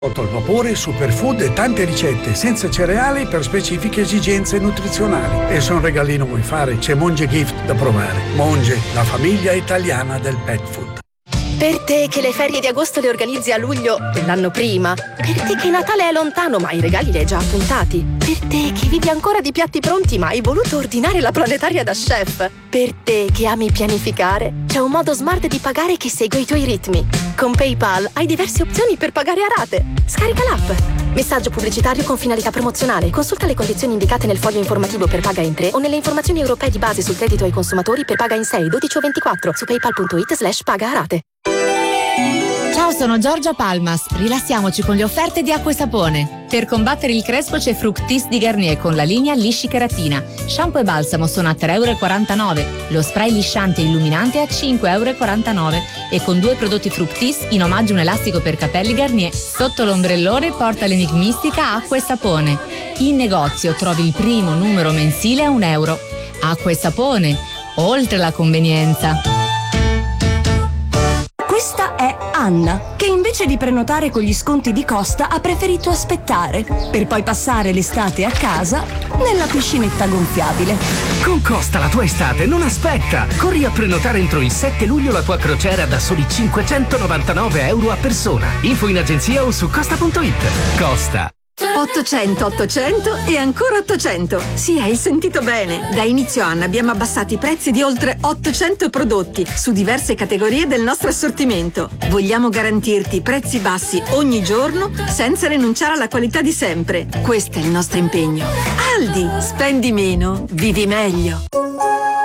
Al vapore, superfood e tante ricette senza cereali per specifiche esigenze nutrizionali. E se un regalino vuoi fare, c'è Monge Gift da provare. Monge, la famiglia italiana del pet food. Per te che le ferie di agosto le organizzi a luglio dell'anno prima. Per te che Natale è lontano ma i regali li hai già appuntati. Per te che vivi ancora di piatti pronti ma hai voluto ordinare la planetaria da chef. Per te che ami pianificare, c'è un modo smart di pagare che segue i tuoi ritmi. Con PayPal hai diverse opzioni per pagare a rate. Scarica l'app. Messaggio pubblicitario con finalità promozionale. Consulta le condizioni indicate nel foglio informativo per Paga in 3 o nelle informazioni europee di base sul credito ai consumatori per Paga in 6, 12 o 24 su paypal.it/paga a rate. Ciao, sono Giorgia Palmas. Rilassiamoci con le offerte di acqua e sapone. Per combattere il crespo c'è Fructis di Garnier con la linea Lisci Keratina. Shampoo e balsamo sono a 3,49 €. Lo spray lisciante e illuminante a 5,49 € e con 2 prodotti Fructis in omaggio un elastico per capelli Garnier. Sotto l'ombrellone porta l'enigmistica acqua e sapone. In negozio trovi il primo numero mensile a €1. Acqua e sapone, oltre la convenienza. Questa è Anna, che invece di prenotare con gli sconti di Costa ha preferito aspettare, per poi passare l'estate a casa nella piscinetta gonfiabile. Con Costa la tua estate non aspetta! Corri a prenotare entro il 7 luglio la tua crociera da soli €599 a persona. Info in agenzia o su costa.it. Costa. 800 800 e ancora 800. Sì, hai sentito bene. Da inizio anno abbiamo abbassato i prezzi di oltre 800 prodotti su diverse categorie del nostro assortimento. Vogliamo garantirti prezzi bassi ogni giorno senza rinunciare alla qualità di sempre. Questo è il nostro impegno. Aldi, spendi meno, vivi meglio.